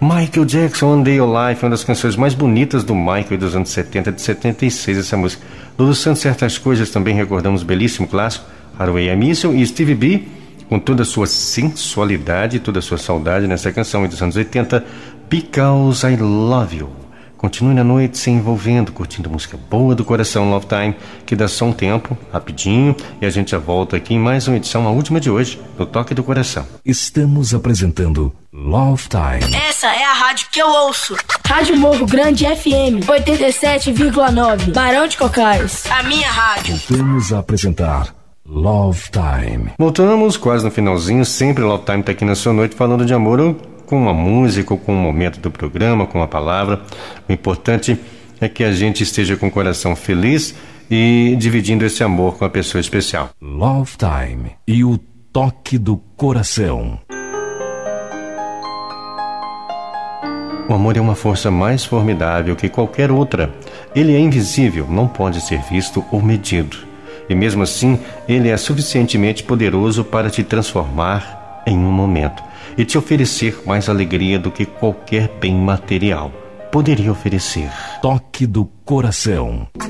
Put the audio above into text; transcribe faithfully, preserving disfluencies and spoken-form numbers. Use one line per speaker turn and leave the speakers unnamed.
Michael Jackson, One Day Your Life, uma das canções mais bonitas do Michael dos anos setenta, de setenta e seis essa música. Lulu Santos, Certas Coisas, também recordamos, belíssimo clássico. Hathaway I Miss You, e Stevie B, com toda a sua sensualidade, toda a sua saudade nessa canção dos anos oitenta, Because I Love You. Continue na noite se envolvendo, curtindo música boa do coração. Love Time, que dá só um tempo, rapidinho, e a gente já volta aqui em mais uma edição, a última de hoje, do Toque do Coração.
Estamos apresentando Love Time.
Essa é a rádio que eu ouço.
Rádio Morro Grande F M, oitenta e sete vírgula nove, Barão de Cocais.
A minha rádio.
Voltamos a apresentar Love Time.
Voltamos quase no finalzinho, sempre Love Time tá aqui na sua noite falando de amor, com uma música, com um momento do programa, com uma palavra. O importante é que a gente esteja com o coração feliz e dividindo esse amor com a pessoa especial.
Love Time e o toque do coração.
O amor é uma força mais formidável que qualquer outra. Ele é invisível, não pode ser visto ou medido. E mesmo assim, ele é suficientemente poderoso para te transformar em um momento e te oferecer mais alegria do que qualquer bem material poderia oferecer.
Toque do coração.